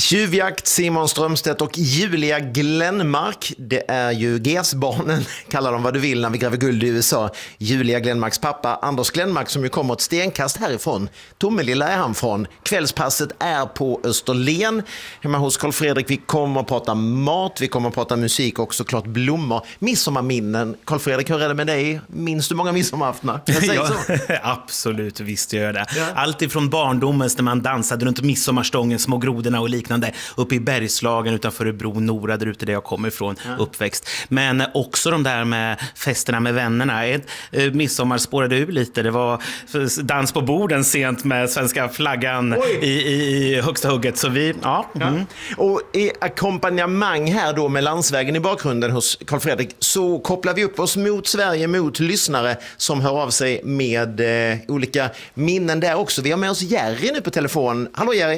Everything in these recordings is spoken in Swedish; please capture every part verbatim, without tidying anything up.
Tjuvjakt, Simon Strömstedt och Julia Glenmark. Det är ju G S-barnen, kallar dem vad du vill när vi gräver guld i U S A. Julia Glenmarks pappa, Anders Glenmark, som ju kommer ett stenkast härifrån. Tomelilla är han från. Kvällspasset är på Österlen, hemma hos Carl Fredrik. Vi kommer att prata mat, vi kommer att prata musik och såklart blommor. Midsommarminnen. Carl Fredrik, hur är det med dig? Minns du många midsommarafton? Ja, absolut, visst gör det. Ja. Allt ifrån barndomens när man dansade runt midsommarstången, små grodorna och liknande, uppe i Bergslagen utanför Örebro, Nora, där ute där jag kommer ifrån, ja. uppväxt. Men också de där med festerna med vännerna. Ett eh, midsommar spårade ur lite. Det var dans på borden sent med svenska flaggan i, i, i högsta hugget. Så vi, ja. ja. Mm. Och i ackompanjemang här då med landsvägen i bakgrunden hos Carl Fredrik så kopplar vi upp oss mot Sverige, mot lyssnare som hör av sig med eh, olika minnen där också. Vi har med oss Jerry nu på telefon. Hallå Jerry.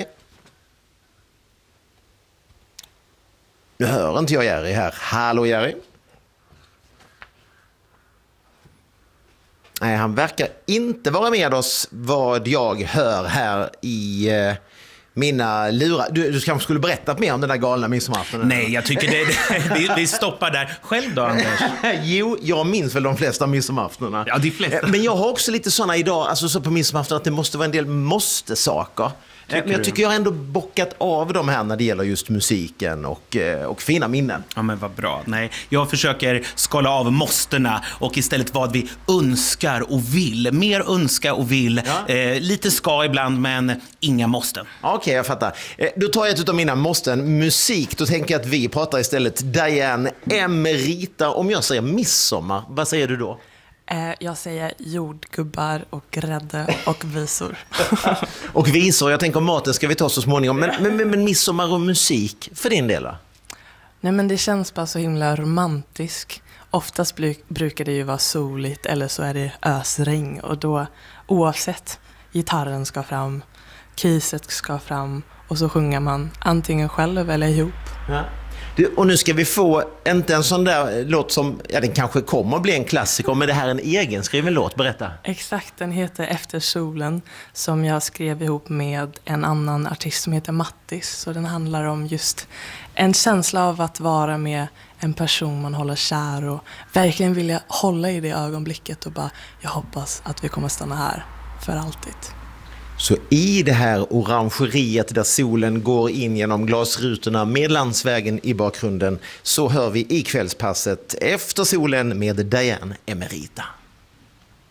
Nu hör inte jag Jerry här. Hallå Jerry. Nej, han verkar inte vara med oss vad jag hör här i eh, mina lurar. Du, du kanske skulle berätta mer om den där galna midsommaraftonen. Nej, jag tycker det, det vi, vi stoppar där. Själv då, Anders? Jo, jag minns väl de flesta midsommaraftonerna. Ja, de flesta. Men jag har också lite sådana idag, alltså så på midsommarafton att det måste vara en del måste-saker. Tycker men jag tycker jag har ändå bockat av de här när det gäller just musiken och, och fina minnen. Ja, men vad bra. Nej, jag försöker skala av måsterna och istället vad vi önskar och vill. Mer önska och vill. Ja. Eh, lite ska ibland, men inga måsten. Okej, okay, jag fattar. Eh, då tar jag ett av mina måsten. Musik, då tänker jag att vi pratar istället Diane Emerita. Om jag säger midsommar, vad säger du då? Jag säger jordgubbar och grädde och visor. Och visor, jag tänker maten ska vi ta så småningom. Men, men, men, men midsommar och musik, för din del då? Nej, men det känns bara så himla romantisk. Oftast brukar det ju vara soligt eller så är det ösregn. Och då, oavsett, gitarren ska fram, kiset ska fram och så sjunger man antingen själv eller ihop. Ja. Och nu ska vi få, inte en sån där låt som, ja den kanske kommer att bli en klassiker, men det här är en egenskriven låt, berätta. Exakt, den heter Efter solen som jag skrev ihop med en annan artist som heter Mattis. Så den handlar om just en känsla av att vara med en person man håller kär och verkligen vilja hålla i det ögonblicket och bara, jag hoppas att vi kommer stanna här för alltid. Så i det här orangeriet där solen går in genom glasrutorna med landsvägen i bakgrunden så hör vi i kvällspasset Efter solen med Diane Emerita.